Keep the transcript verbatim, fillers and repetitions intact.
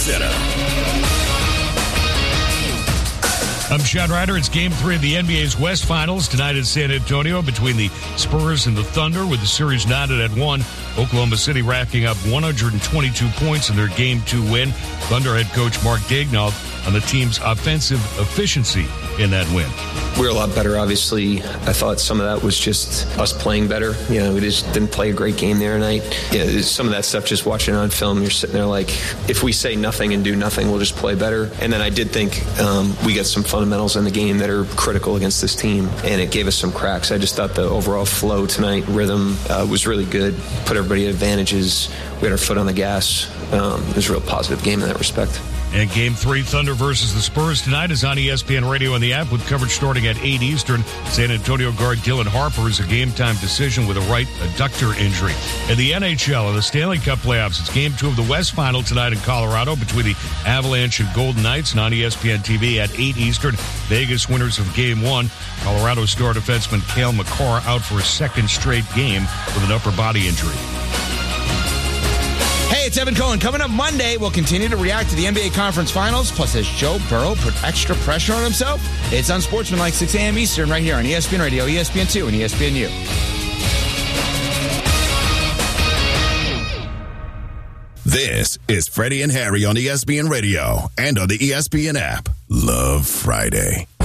Center. I'm Sean Ryder. It's game three of the N B A's West Finals tonight in San Antonio between the Spurs and the Thunder, with the series knotted at one. Oklahoma City racking up one hundred twenty-two points in their game two win. Thunder head coach Mark Daigneault on the team's offensive efficiency in that win. We were a lot better, obviously. I thought some of that was just us playing better. You know, we just didn't play a great game there tonight. Yeah, some of that stuff, just watching on film, you're sitting there like, if we say nothing and do nothing, we'll just play better. And then I did think um, we got some fundamentals in the game that are critical against this team, and it gave us some cracks. I just thought the overall flow tonight, rhythm, uh, was really good. Put everybody at advantages. We had our foot on the gas. Um, it was a real positive game in that respect. And game three, Thunder versus the Spurs tonight, is on E S P N Radio and the app, with coverage starting at eight Eastern. San Antonio guard Dylan Harper is a game-time decision with a right adductor injury. In the N H L, in the Stanley Cup playoffs, it's game two of the West Final tonight in Colorado between the Avalanche and Golden Knights, and on E S P N T V at eight Eastern. Vegas winners of game one. Colorado star defenseman Cale Makar out for a second straight game with an upper body injury. Hey, it's Evan Cohen. Coming up Monday, we'll continue to react to the N B A Conference Finals. Plus, has Joe Burrow put extra pressure on himself? It's Unsportsmanlike, six a.m. Eastern, right here on E S P N Radio, E S P N two, and E S P N U. This is Freddie and Harry on E S P N Radio and on the E S P N app. Love Friday.